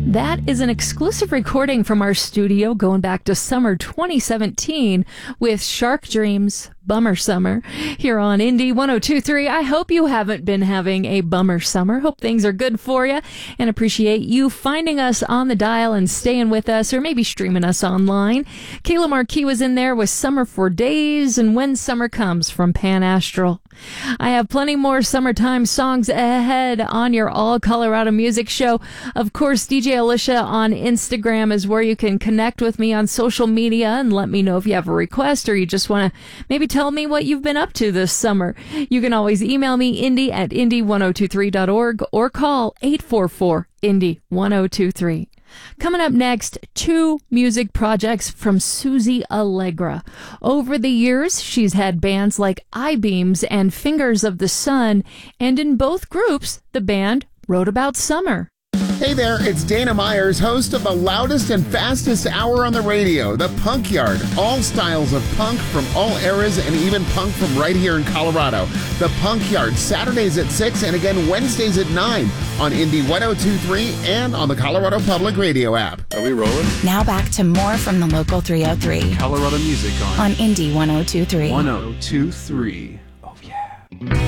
That is an exclusive recording from our studio going back to summer 2017 with Shark Dreams, Bummer Summer, here on Indie 102.3. I hope you haven't been having a bummer summer. Hope things are good for you, and appreciate you finding us on the dial and staying with us, or maybe streaming us online. Kayla Marquis was in there with Summer for Days and When Summer Comes from Pan Astral. I have plenty more summertime songs ahead on your All Colorado Music Show. Of course, DJ Alicia on Instagram is where you can connect with me on social media and let me know if you have a request or you just want to maybe tell me what you've been up to this summer. You can always email me, indie@indie1023.org, or call 844-INDIE-1023. Coming up next, 2 music projects from Susie Allegra. Over the years, she's had bands like I-Beams and Fingers of the Sun, and in both groups, the band wrote about summer. Hey there, it's Dana Myers, host of the loudest and fastest hour on the radio, The Punk Yard. All styles of punk from all eras and even punk from right here in Colorado. The Punk Yard, Saturdays at 6 and again Wednesdays at 9 on Indie 102.3 and on the Colorado Public Radio app. Are we rolling? Now back to more from the Local 303. Colorado music on Indie 102.3. 102.3. Oh, yeah.